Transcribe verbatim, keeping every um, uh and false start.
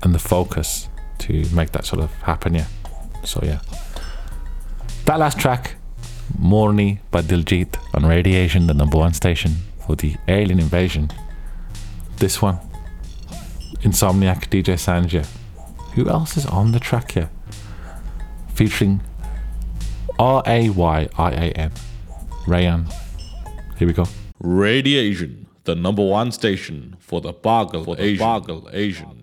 and the focus to make that sort of happen. Yeah. So yeah, that last track, Morni by Diljit on Radiation, the number one station for the Alien Invasion. This one, Insomniac, D J Sanja. Who else is on the track here? Featuring R A Y I A N, Rayan. Here we go. Radiation, the number one station for the Bargle Asian.